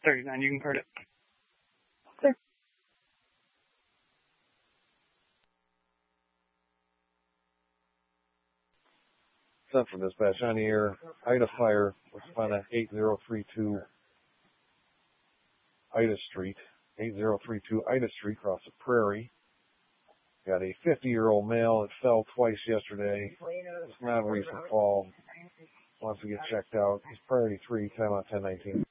39, you can card it. Sure. Central Dispatch on the air. Ida Fire. Respond at 8032 Ida Street. 8032 Ida Street, across the prairie. Got a 50-year-old male that fell twice yesterday. It's not a recent fall. Wants to get checked out. He's priority 3, time out 1019.